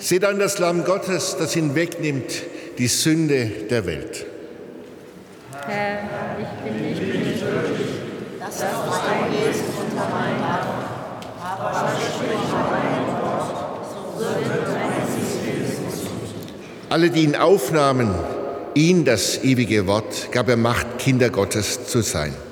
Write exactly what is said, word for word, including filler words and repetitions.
Seht an das Lamm Gottes, das hinwegnimmt die Sünde der Welt. Herr, ich bin nicht würdig, dass du eingehst unter mein Dach, aber sprich ein Wort, so wird dein Seele. Alle, die ihn aufnahmen, ihn, das ewige Wort, gab er Macht, Kinder Gottes zu sein.